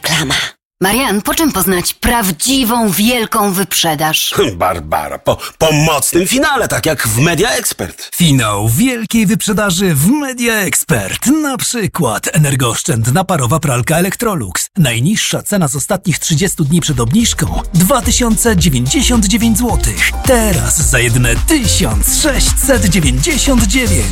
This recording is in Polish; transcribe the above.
reklama. Marian, po czym poznać prawdziwą, wielką wyprzedaż? Barbara, po mocnym finale, tak jak w Media Expert. Finał wielkiej wyprzedaży w Media Expert. Na przykład energooszczędna parowa pralka Electrolux. Najniższa cena z ostatnich 30 dni przed obniżką 2099 zł. Teraz za jedyne 1699.